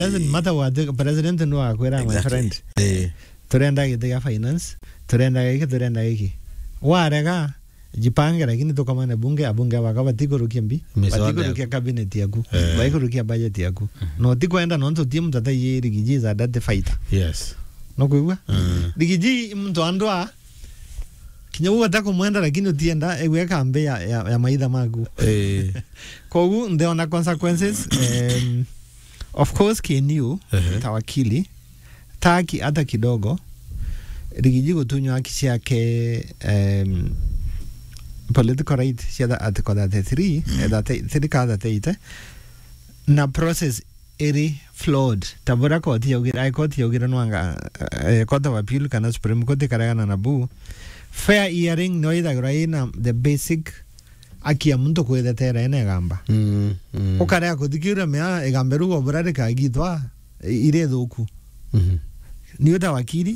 doesn't matter what the president no akwera my friend turenda githega finance turenda giki warega jipange lakini tukamana bunge abunge wakabatikurukia batikurukia cabinet yaku baikurukia budget yaku no tikwenda nonto timu tata yiri gijiza that fighter yes no kuigwa digiji mtu andwa kinyawu atakumwenda lakini utienda egweka ambe ya maitha magu kogu ndeona consequences of course KNU tawakili taki hata kidogo digiji gutunywa haki yake political right siada article 33 that 3 na process eri flawed tabura koti yogira nwanga court of appeal kana supreme court karagana na bu fair hearing no ida na the basic akia muntu kwethetera ene gamba ukarea kuthikira mea egamberu go burare kagithwa ire thuku ni uta wakili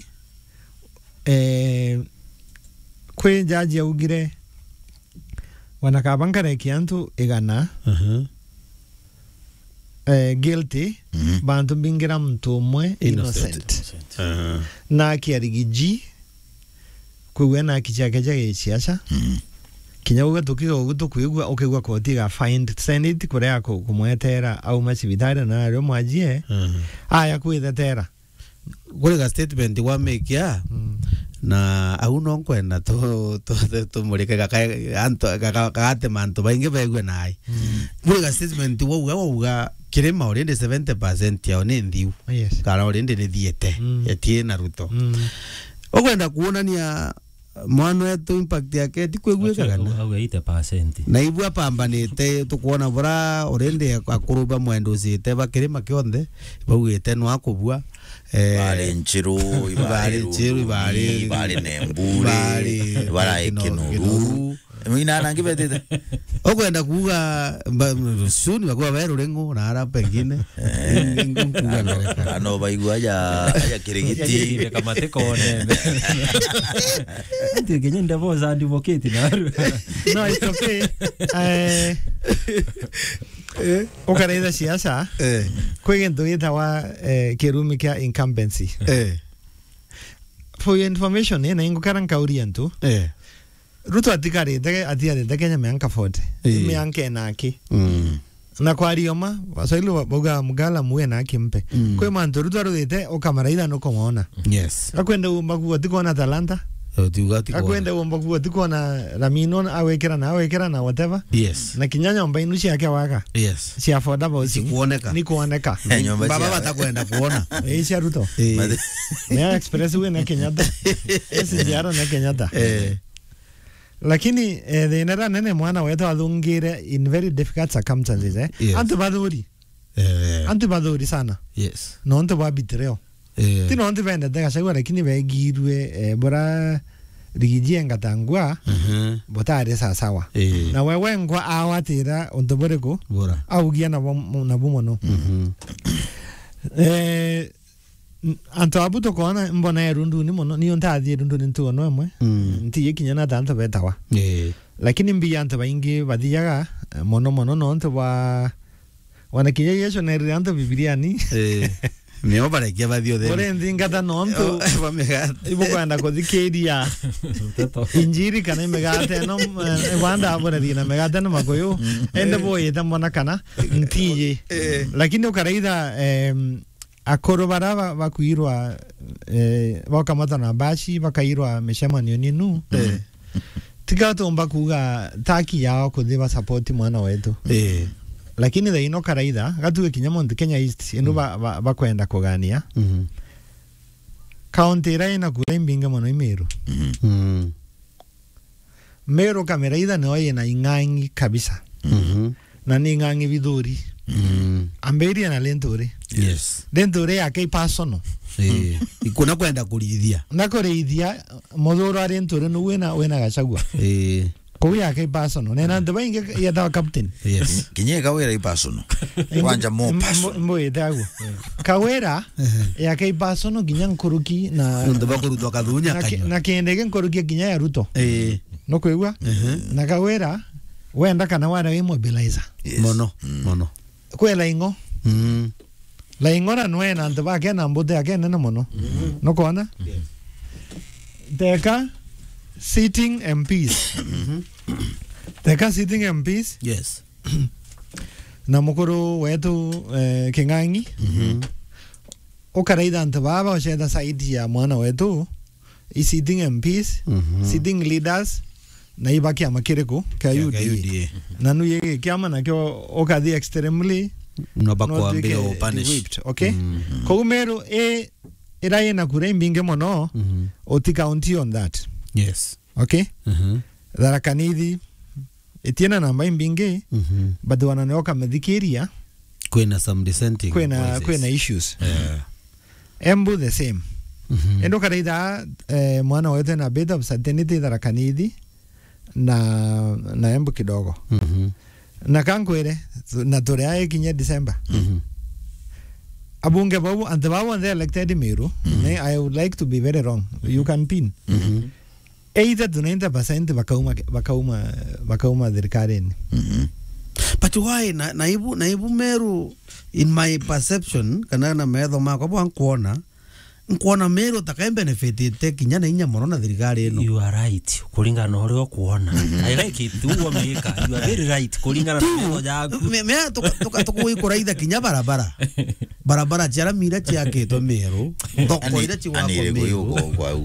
kwe jaji augire wanakabangare kiantu igana guilty bantu bingira mtu umwe innocent na kiarigiji kwe na kichake siasa kinyaga tukiigwa ukigwa koti ga find senate kurea kumwetera au masivitari na ryo mwajie aya kwithetera kuri ga statement wa make ya na au no kwenda to murike gakate manto bainge begwe nai kuri ga statement wa kirema orende 70% ya one ndiu kana orende ne diete etie na Ruto okwenda kuonania mwana wetu impact yake tikwegweka kana au 80% na ibwa pambanite tukuona bora orende akuruba mwendo zite bakirima kionde bawite no akubwa bale nchiru ibale nembure bale kinuru mina nangibetete okwenda kuga suni bakwa bero rengo na ara pengine ano baigwa ya kirigiti kama tekone ndio kenye ndavo za advocate na no it's okay ukareza siasa kwegento yetawa kirumi kya incumbency for your information na ingokaran kauriantu Ruto atikarite atiarite Kenya mianka 40 mianka naki na kwa rioma wasailu boga mugala muwe naki mpe kwe manto Ruto arudite okamaraida no komona yes akwenda umbaku atikona Atalanta akwenda umbaku atikona Ramino awekera na whatever yes na kinyanya mbainu cia yake waka yes si affordable si kuoneka ni kuoneka baba batakwenda kuona cia Ruto na express we na Kenyatta SGR na Kenyatta lakini the nera nene mwana wetu athungire in very difficult circumstances antu baduri sana yes no antu babitreo tino antu bende daga sagwa lakini begirwe bora rigijie ngatangwa botare sawa na wewe ngwa awatira onto boreko bora augia na bumono anto abuto kona mbona rundu ni mono ni onta athie rundu ni tuo no emwe nti yikinyana tanto betawa lakini mbi anto baingi bathiaga mono no onto wanakinya Yesu na rianto bibiliani meo barekia bathio de ore ndingata no onto ibo kwenda kuthikeria injiri kana imegate no wanda abora dina megate no makoyo ende boye tamona kana ntiye lakini ukaraida akoro baraba bakuirwa bakamata na bashi bakairwa mishamanio ninu tigato mbakuga taki yao kudhiba support mwana wetu lakini the ino karaida gatuwe kinyamonde Kenya East inu bakwenda kugania county raina kuimbinga mono Meru Meru kameraida no yena ingangi kabisa na ni ingangi viduri Amberi na Lentore yes Lentore yake personal ikuna kwenda kulithia nakoreithia modoro ari Lentore no wena gachagua ko yake personal nena ndabainge ya da captain yes kinye kawera personal kwanja mo personal mboye dago kawera yake personal ginya nkuruki na ndaba kuruto kadunya kanyo na kendege nkuruki ginya ya Ruto no kwigwa na kawera wenda kana wara we mobilizer mono kwela ingo la ingora nwe na ntaba ke na mbote ake nene mono no kona teka sitting MPs teka sitting MPs Yes. na mukuru wetu Kingangi okaraida ntaba ba sheda saidi ya mwana wetu i sitting MPs sitting leaders na ibaki amakireko ka UDA na nuye kiama na kyo okadi extremely no bakwambia punish. Okay. Kogumero iraye na kure mbinge mono oti county on that. Yes. Okay. Dharakanidi etiena namba mbinge but wananeoka medikeria Kwena some dissenting. Kwena issues. Embu the same. Endo karaida mwana wetu na bit of certainty Dharakanidi na Embu kidogo. Na kankwere na torea kinya December. Abunge babu antababu and they elected Meru. I would like to be very wrong. You can pin. Either to 90% bakauma dirikaren. But why naibu Meru in my perception kana na medho mako bwa nkuona Meru takai benefit te kinya na inya mono na thirikari eno. You are right. Kulingana na hore kuona. I like it. Tu wameka. You are very right. Kulingana na medho jagu. Me tukuraitha kinya barabara chara mira chake to Meru. Toko ira chiwa ko Meru.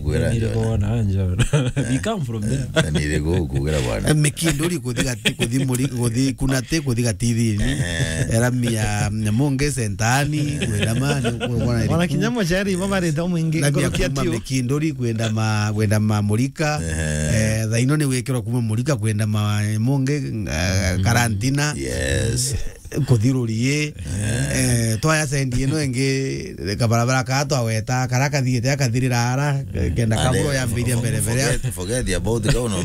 We come from there. Anirego kugera bwana. Mekindori kuthi muri kuthi kunate kuthi gatiri ni. Era mia monge sentani kwenda mani. Wana kinyamo chari mama re domo ingi gorokia tio. Mekindori kwenda ma murika. Thaino ni wekero kuma murika kwenda ma monge karantina. Yes. Kuthirurie twaya sendi ino engi kabarabara kato aweta karaka thiete akathirira ara kenda kaburo ya mbiria mbere forget about the governor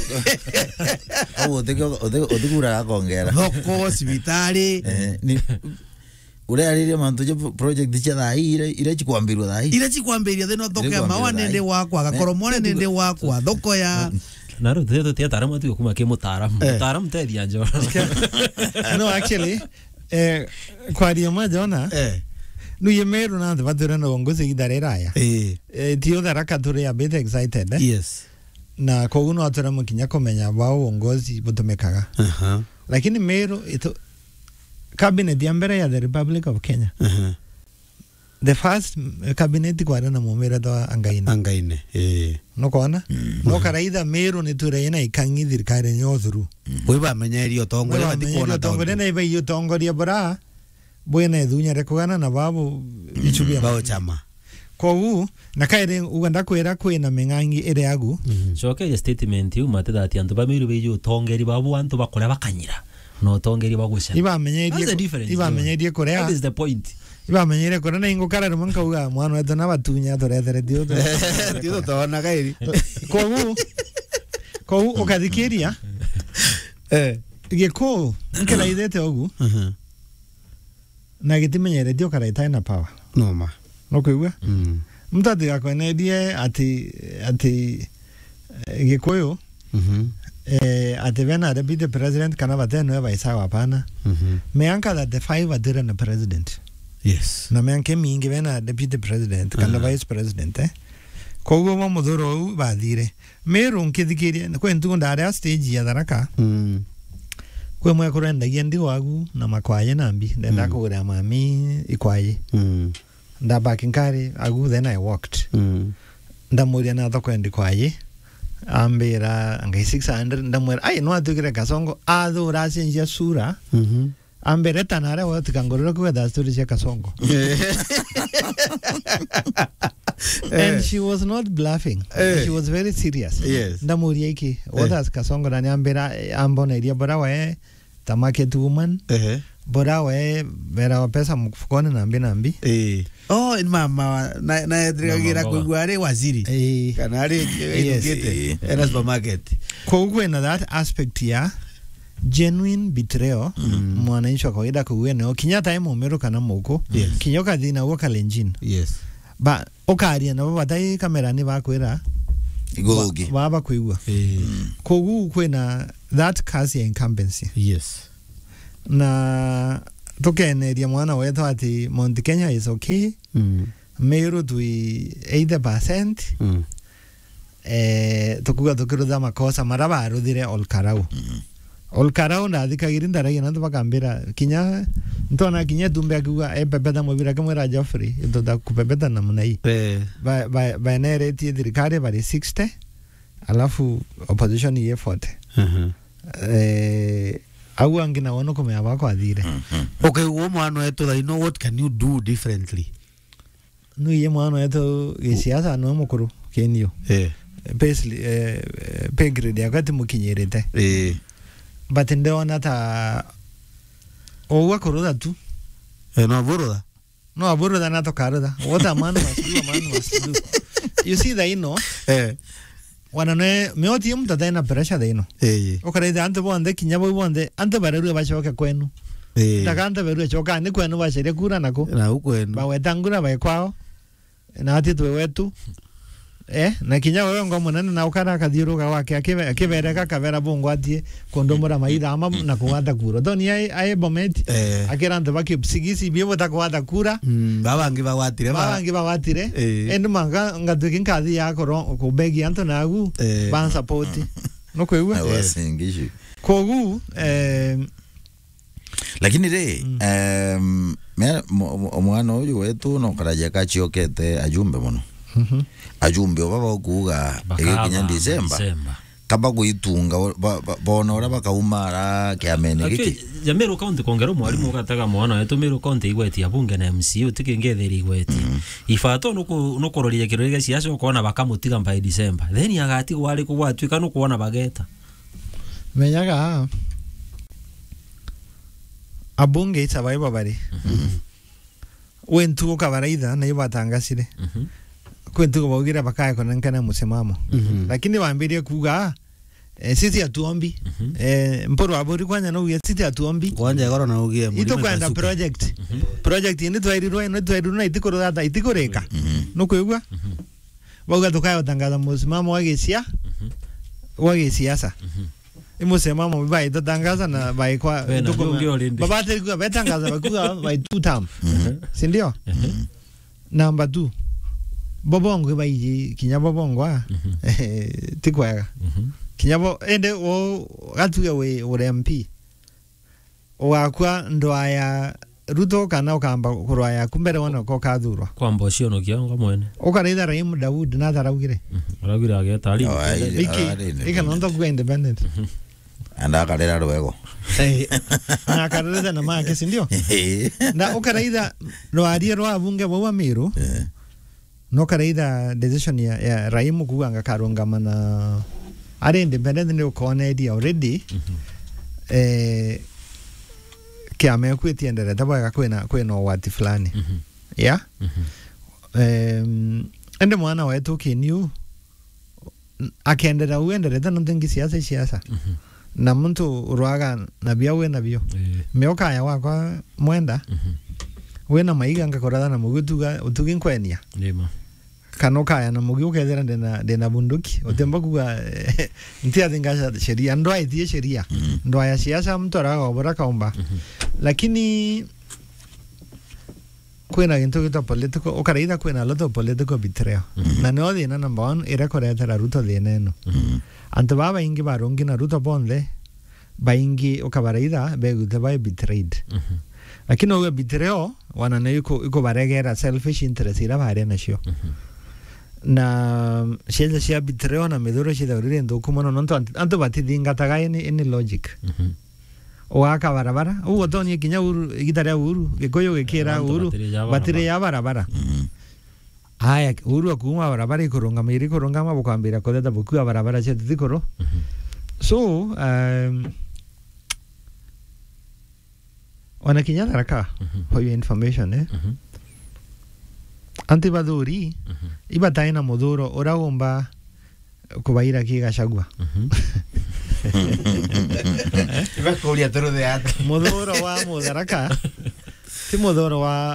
odigura akongera thoko cibitari ure ariria mantu je project cia thai ire chikwambiria thino thoko ya mawa nende wakwa gakoromone nende wakwa thoko ya Naru teto tia taramu tu kuma ke mutaram te dia jo. No, actually kwa dioma jona nuye Meru na vatura no ngozi idareraya tio daraka ture a bit excited yes na koguno atura mukinya komenya bao ngozi butumekaga lakini Meru ito cabinet ya mbere ya the Republic of Kenya the first cabinet kwa na mumera do angaine no kona no karaida Meru ni ture ina ikangi thirikari nyothuru wiba menyerio tongore batikona tongore na iba iyo tongoria bora bwene thunya rekugana na babu ichubia bao chama kogu na kaire uganda kwera kwina mengangi ere agu choke ya statement yu mate that yantu ba Meru beyo tongeri babu antu bakora bakanyira no tongeri bagusha iba menyerie korea that is the point. Iba menyere kora na ingo kara rumanka uga mwana wetu na batunya torethere dio tona kairi kogu okathikiria giko nkela idete ogu na gitimenyere dio kara itaina power no kuigua mtati gakonedie ati gikoyo ati vena deputy president kana bateno eba isawa pana meanka that the five adira na president. Yes. Na meanke mingi vena deputy president kana vice president kogo mo mudoro badire Meru nkithikiri kwentu ndare stage ya Tharaka kwe mwe kurenda yendi wagu na makwaye nambi ndenda kugura mami ikwaye nda bakinkari agu then I walked ndamuria na thoko ndi kwaye ambira ngai 600 ndamwera ai no atukire kasongo athura cenjia sura ambere tanare watikangorora kwetha story cia kasongo and she was not bluffing she was very serious ndamuria iki what kasongo na ambira ambona iria bora we tamarket woman bora we vera pesa mfukoni nambi oh in mama na edrigira kwigware waziri kana ari educated era supermarket kwa na that aspect ya genuine betrayal mwananchi wa kawaida kuwene Kenyatta imo Meru kana moko kinyoka thina wo Kalenjin ba okaria na batai kamera ni bakwira igogi baba kuigwa kogu kwena that cause ya incumbency yes na tukeneria mwana wetu ati Mount Kenya is okay. Meru tui 80%. Tukuga tukirutha makosa maraba aruthire Olkarau. Olkarau ndathikagiri ndaragia na tubakambira kinya ntona kinya tumbe akuga pepeta mubira kamwira Joffrey itoda kupepeta namna hii. Ba nereti thirikari bari 60 alafu opposition ye 40. Au angina wono kumea bako athire. Okay, wo mwana wetu I know what can you do differently? No ye mwana wetu gisiasa no mukuru kenio. Basically pegre yakati mukinyerete. But ndeona ta owa kuruda tu. No aburuda. No aburuda na tokaruda. What a man must do. You see that ino? Wana ne meoti mtata na pressure de ino. Okare ante bonde kinyabo bonde ante bareru bashoka kwenu. Takanta beru choka ni kwenu bashere kura nako. Na ukwenu. Ba wetangura ba kwao. Na ati tuwe wetu. Na kinya wewe ngomo nene na ukara kathiruka wake akibereka kavera bongo atie kondomora maida ama na kuwata kura doni ai bometi akirante baki psigisi bibo takwata kura babangi bawatire endo manga ngatukin kathi ya ko begi anto nagu ban support no kwewe kogu lakini re mwana uyu wetu no karaja kachiokete ajumbe muno. Ajumbe baba kuga ekinya December kaba kuitunga bona bakaumara kiamene giki ya Meru County kongero mwalimu gataga mwana wetu Meru County igweti abunge na MCU tikingetheri igweti ifato no kororia kirore ciaca ukona bakamutiga by December then agati gwari kugwatwika no kuona bageta menyaga abunge itsabaye bari wentu ukabaraida na ibatangasire kwentu kubagira bakaya konankana musemamo lakini waambirie kuga sisi atuombi mporo abori kwanya no sisi atuombi kwanja goro na ugie muri ito kwenda project ni twairiro na itikoro data itikoreka no kwigwa bauga tukaya tangaza musemamo wage siasa imusemamo bai tangaza na bai kwa babate kuga betangaza bakuga bai 2 term si ndio number 2 bobongo baiji kinyabo bongo tikwega kinyabo ende o gatuya we MP wakwa ndwaya Ruto kana ukamba kurwaya kumbere wona ko kathurwa kwamba ucio no kiongo mwene ukareitha Raim Daud na taraugire ageta ali iki no ndo independent anda karera rwego na karera na make sindio na ukareitha rwarie rwa bunge bwa Meru no kareitha decision ya Raim kuanga karungama na are independent ni ukone idea already kiame kwitiendere tabaga kwena wati fulani ende mwana wetu kinyu akendera uendere tano tengi siasa na muntu urwaga na biawe na bio meoka ya wakwa mwenda wena maiga ngakorada na mugutuga utugi nkwenia nima kanoka ya na mugi ukethera ndena bunduki utemba kuga ntia thingasha sheria ndo aitie sheria ndo ya siasa mtu araga bora kaomba lakini kwena gintu kita political okareida kwena lot of political betrayal na no thina number 1 era koretera Ruto thineno antu baba ingi barongi na Ruto bonde baingi okabareida begute by betrayed lakini owe betrayal wana na yuko baregera selfish interest ira bare na sio na sheza sia betrayal na medoro shida urire ndokumono nonto antu batidinga tagaye ni logic oaka barabara uwo toni kinya uru igitara uru gikoyo gekera uru batire ya barabara haya uru akuma barabara ikoronga miri koronga mabukambira kodeta bukua barabara chetu dikoro so wana kinya taraka for your information antibaduri ibataina modoro oragomba kubaira kigashagwa iba kulia toro de ata modoro wa mudaraka ti modoro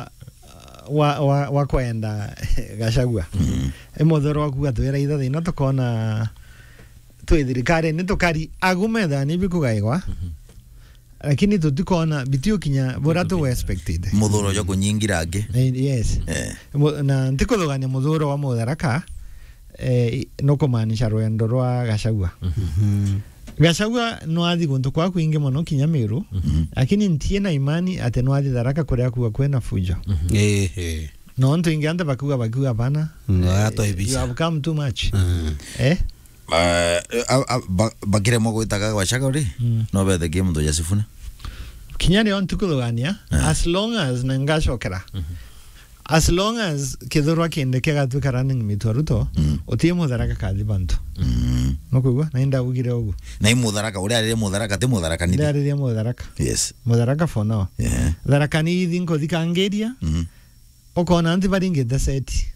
wa kwenda gashagwa modoro wa kuga twera itha thina tukona twithirikari ni tukari agumedha ni bikugaigwa lakini tutikona bitio kinya boratu we expected muthuro jo kunyingira age yes na ntikulugania muthuro wa Mutharaka no kumaanisha rwendo rwa Gachagua Gachagua no athi guntu kwa kuingi muno kinya Meru lakini ntie na imani ate no athi Tharaka kuria kuwa kwena fujo no ntu ingi anda bakuga bana atoibisha you have come too much bakire mo gwitaga Gachagua ri no bethe ki mundu Jasifuna kinya ni on tukulugania as long as nangashokera as long as kithurwa kinde kegatuika running mitu Ruto utie Mutharaka kathi bantu no kuigua na inda ugire ugu na Mutharaka uria ari Mutharaka ti Mutharaka ni ari Mutharaka yes Mutharaka for now Tharaka ni thinko thikangeria okona anti baringite seti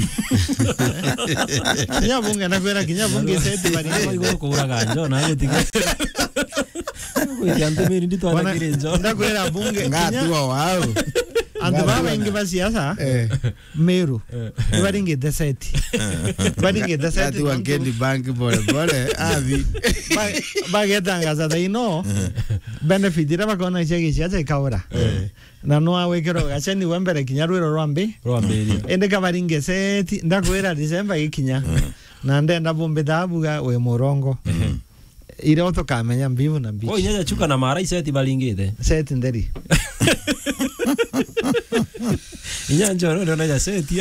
kinya bunge na kwera kinya bunge seti baringite kuraga njo na gutige kuyante meri ndi twana kirenjo ndakwera bunge ngatuwa wao antu baba ingi basiasa Meru baringite seti ati wangendi banki pole abi bagetangaza they know benefit ira bakona cheki chacha ikaura na no awekero gachani wembere kinya rwiro rwambi ende kabaringe seti ndakwera December ikinya na ndenda bombe dabuga we morongo ira otokamenya mbivu na mbichi nyaja chuka na mara seti balingite seti nderi Inyanjo no na seti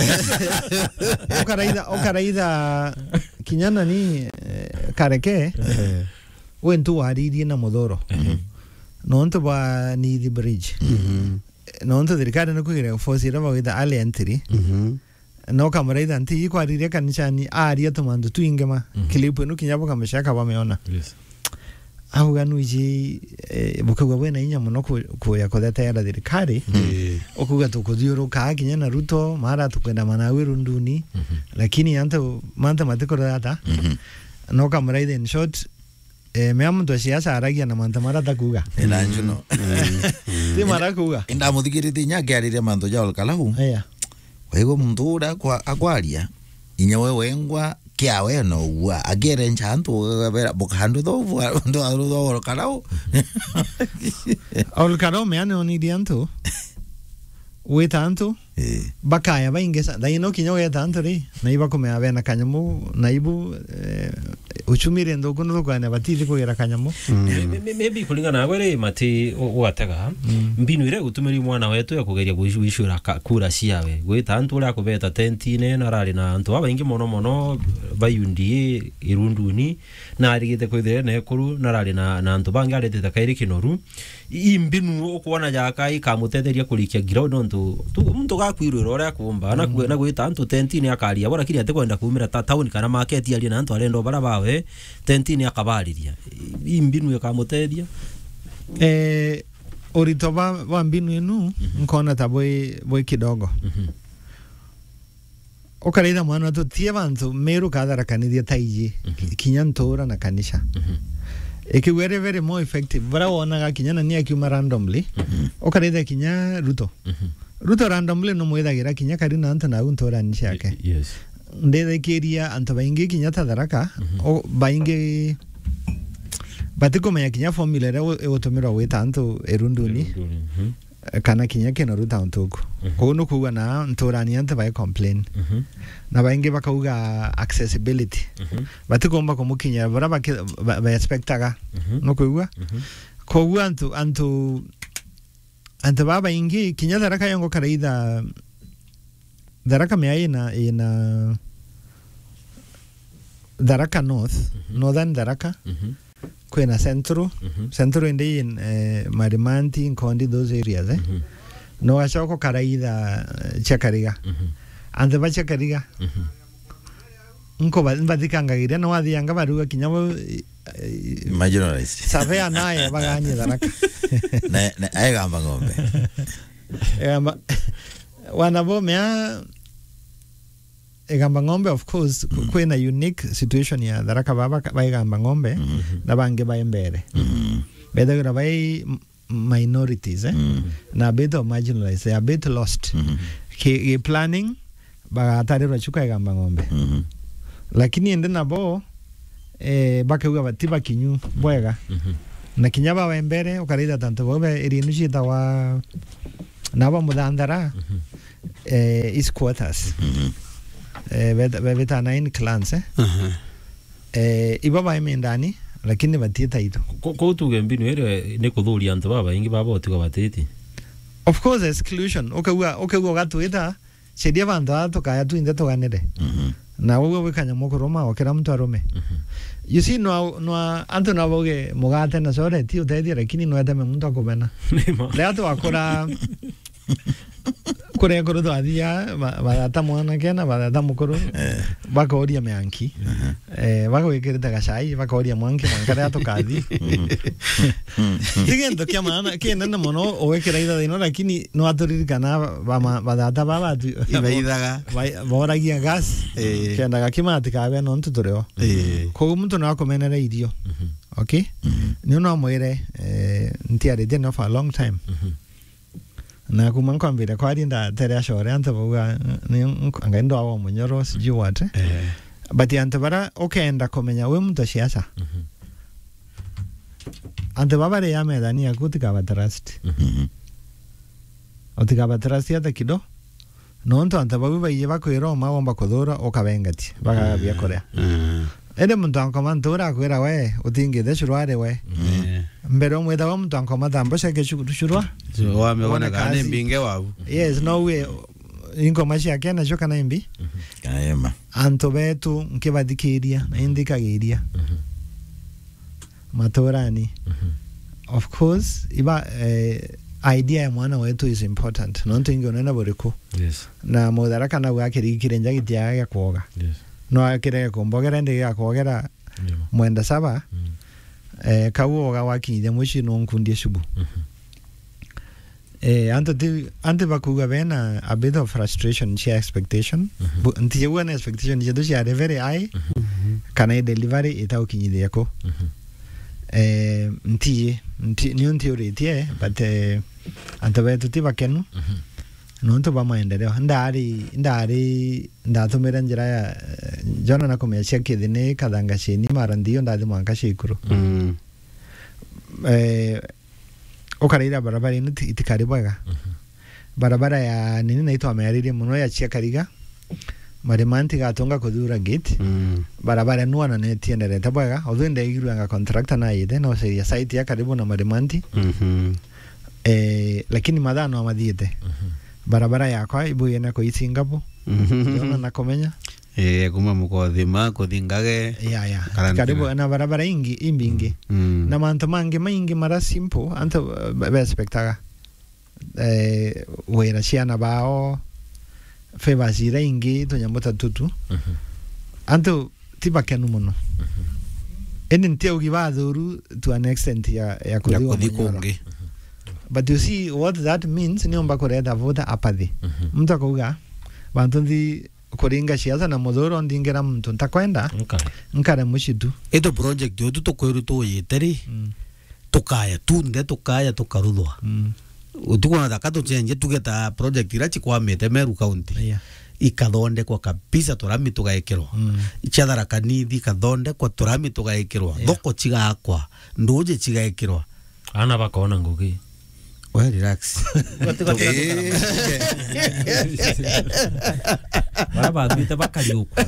okaraida kinyana ni kareke wentu wariri na muthoro no nto ba ni the bridge no nto thirikari no kugira force ira bagita ali entry no kamaraida nti ikwarire kanishani aria tumandu tuingema kilipu no kinyabo kameshaka bameona ahuga nuiji bukagwa bwena inya muno kuya kodeta ya thirikari okuga tukuthiuruka kinya na Ruto mara tukwenda Manawiru nduni lakini manta matikora data no kamaraida in short me amuntu siasa aragia na manta mara takuga ila njuno ti mara kuga inda muthikirite nya kiarire manto ja olkalahu wego muntu ura kwa akwaria inya wewe ngwa kia we no wa agere nchantu vera bokando do ndo olkalahu olkalahu me ane oni dianto we tanto bakaya baingesa dai no kinyo ya tanto ri na iba kome avena kanyamu na ibu uchumire ndo kuno kwa na batili ko era kanyamu maybe kulingana na gwere mati wataga mbinu ire gutumiri mwana wetu ya kugeria gwishura kura ciawe gwe tanto ura kubeta tentine na rari na antu abaingi mono bayundi irunduni na arigite kwithire na ekuru na rari na antu bangi arete kairi kinoru imbinu okuona jaka ikamutetheria kurikia ground muntu gakwirura ora kumba na gwita antu tentine akaria bora kiri ate kwenda kumira town kana market ali na antu arendo bara bawe tentine akabariria imbinu ikamutetheria oritoba wa mbinu inu nkona taboi kidogo okaraida mwana tu tie bantu Meru kadara kanithia taiji kinya ntora na kanisha ekiwere very more effective bara wona kinya ni akiuma randomly okaraida kinya Ruto randomly no mwethagira kinya kari na anta na ntora nisha yake yes ndethe kiria antu baingi kinya Tharaka o baingi batikomenya kinya formula ira egutumirwa gwita antu erunduni kana kinya kino Ruto antuku kono kuga na ntorani anta bai complain na baingi bakauga accessibility batikomba kumukinya bara ba expectaga no kuga kogu antu baba ingi kinya Tharaka yongo karaida Tharaka me ina Tharaka northern Tharaka kwena centro indi in Marimanti Nkondi those areas no ashoko karaida Chakariga antu ba Chakariga nko badikanga no adhianga baruga kinyamo marginalized savea naye baganye Tharaka na aigamba ngombe wanavomea egamba ngombe of course kwena unique situation ya Tharaka baba baigamba ngombe na bange baembere bedagura bai minorities na bit of marginalized a bit lost ke planning bagatari rachuka egamba ngombe lakini ende nabo bakauga batiba kinyu bwega na kinyaba wa mbere ukarida tanto bobe irinu chita wa naba mudandara is quarters beta 9 clans ibaba imendani lakini batita ito ko tuge mbinu ere ne kuthuri antu baba ingi baba otiga batiti of course exclusion okagwa gatuita chedia bantu atukaya tu inde tuganire na wewe wikanya mukuruma okera mtu arume you see no antu na boge mugate na sore ti utedia lakini no eteme mtu akubena leo tu akora kure kuru twathia badata mwana kena badata mukuru bakoria meanki bagwikirite gacai bakoria mwanki mwankare atukathi tigendo kia maana kena na mono owekira itha thino lakini no aturirikana badata baba ibaithaga boragia gas kenda gakimati kabe no ntutureo ko muntu no akomenera irio okay ni no mwire ntiarite no for a long time na kuma nkwambira kwa rinda tere ashore anta buga ni angaindo awo munyoro siju wate but anta bara okenda komenya we muntu siasa anta babare ya medani akutika batrust otika batrust ya takido no anta babu baye bakwiro mawomba kodora okabengati baga bya korea ede muntu ankomantura kwera we utinge de shurware we mbere omweda wa muntu ankomata mbosha ke shurwa so wameona kana mbinge wabu yes no we inko mashi akena shoka na imbi kaema anto betu nkebadikiria na indikagiria matorani of course iba idea ya mwana wetu is important no ntingo nena boriko yes na modaraka na wakirikire njagiti ya kuoga yes no akire kumbogera ndi ya kuogera mwenda saba kawuoga wakinyire mushi no nkundie shubu ante bakuga bena a bit of frustration she expectation nti one expectation je do share very high kana delivery itau kinyire yako nti ni theory tie but ante betu tibakenu no nto ba maendeleo ndari ndatumira njira ya jona na komesha kidine kadanga chini marandio ndadi mwanka shikuru okarira barabara ino itikaribaga barabara ya nini naitwa mayarire muno ya chia kariga marimanti gatonga kudura gate barabara nuana ne tiendere tabaga odende igiranga contractor na ide no se ya site ya karibu na marimanti lakini madano amadhiete barabara yakwa ibuye na ko Singapore yona na komenya kuma mukothima kuthingage ya karibu na barabara imbingi na manto maingi mara simple anto bespektaga wera ciana bao febazira ingi to nyamota tutu anto tibakenu muno ntio gibathuru to an extent ya kuthikungi. But you see what that means ni omba kureda voda apathy mtu akuga bantu ndi kuringa siasa na modoro ndingera mtu ntakwenda nkare mushitu eto project yo tukweru to yeteri tukaya tunde tukaya tukaruthwa utukona takato change tugeta project ira chikwamete Meru County ikathonde kwa kabisa turami tugaikirwa ichadara kanithi kathonde kwa turami tugaikirwa thoko chigakwa nduje chigaikirwa ana bakona ngugi. Well, relax. Baba tuita bakaliuka.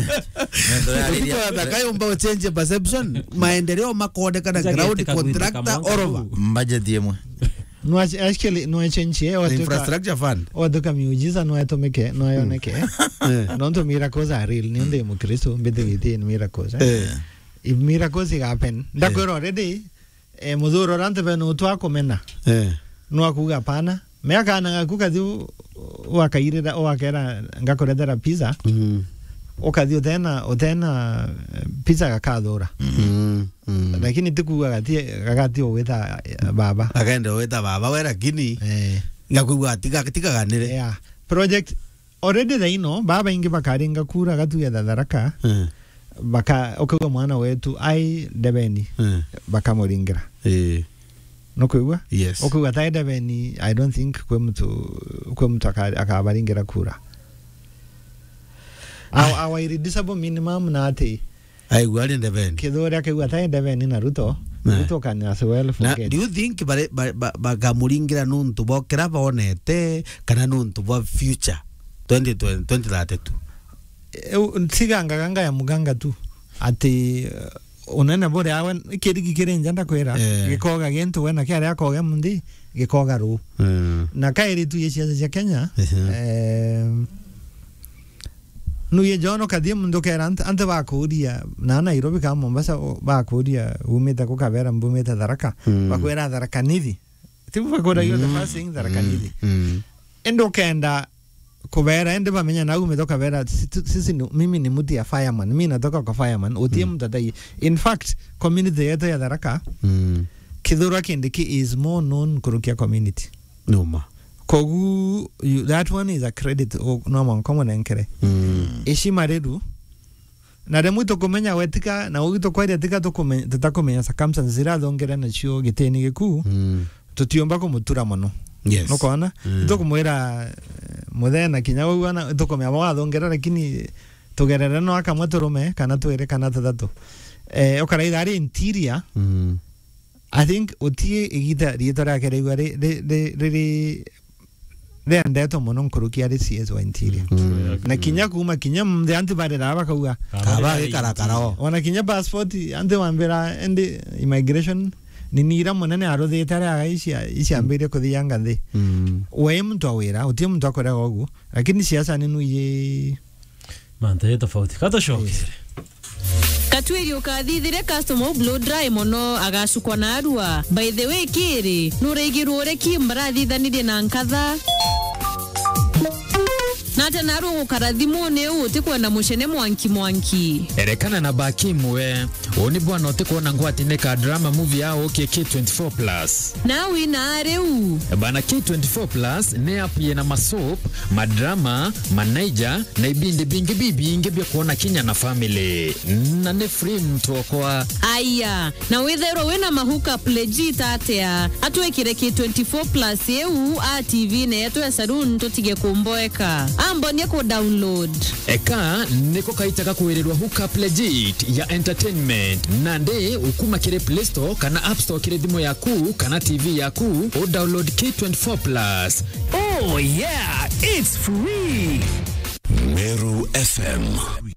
Kayo mbao change perception maendeleo makode kana ground contractor orova budget yemwe no actually no change o infrastructure fund o doka miujiza no atomeke no ayoneke no to miracles are real ni ndemo Kristo mbete giti miracles if miracles happen ndakoro already mudhuro rante beno twakomena no akuga pana meaka na akuga thiu wakairira wakera ngakorethera pizza okathi utena pizza gakathura lakini tikuga gati wetha baba agenda wetha baba wera kini ngakuga tigaganire yeah project already they know baba ingi bakaringa kura gatu ya tharaka baka okuga mwana wetu ai debeni bakamuringira no kuigwa yes okuga tai debeni I don't think kwe mtu akabaringira kura our irreducible minimum na ati ai gwali debeni kidore akaigwa tai debeni na Ruto Itokana as well forget. Do you think bagamuringira nuntu bokera bonete kana nuntu bo future 2032? Ntiganga ganga ya muganga tu ati unene bore awen kirenja ndakwera gikoga gintu wena kiari akoga mundi gikoga ru na kairi tu yecia cia Kenya nuye jono kadie mundo kera ante bakuria na Nairobi ka Mombasa bakuria umeta ko kabera mbumeta Tharaka bakwera Tharaka Nithi tibu bakora yo the first thing Tharaka Nithi endo kenda kubera ende bamenya na umetoka vera sisi mimi ni mtu ya fireman, mimi natoka kwa fireman utie mtadai. In fact community yetu ya Tharaka Kithura Kindiki is more known kurukia community noma kogu that one is a credit no common enkere eshima redu na demu to kumenya wetika na ugito kwa etika to kumenya tutakomenya circumstances zira thongera na cio giteni giku tutiomba ko mutura mono. Yes. No kona ito kumwira muthena kinya wana ito komya wathongera lakini tugerera no akamwe turume kana twere kana tathatu okara idari interior I think utie igita ritora kere igare de andeto mono nkurukia ri CS wa interior na kinya kuma kinya mde antibarera bakauga kabage karakarao ona kinya passport ande wambera ende immigration ninira munene arothete agaisha iciambire kuthianga thi we mtu awira utie mtu akora gogu lakini siasa ninu ye mante tofauti kata shoki Katwirio kathithire customer blow dry mono agacukwa na arua. By the way kiri nureigirwo reki mbarathithanire na nkatha nate naru gukarathimo ne uti kwenda mucene mwanki erekana na baki mwe oni bwana uti kuona ngwati ne ka drama movie yao K24 plus na wina reu bana K24 plus ne app ye na masop madrama manager na ibinde bingi bibi inge bya kuona Kenya na family na ne free mtu kwa aya na withero wena mahuka legit atea atwekire K24 plus eu a TV ne yetu ya salon tutige kumboeka ambonye ko download eka niko kaitaka kuwererwa hookup legit ya entertainment nande ukuma kire Play Store kana App Store kire thimo yaku kana TV yaku o download K24 plus. Oh yeah, it's free. Meru FM.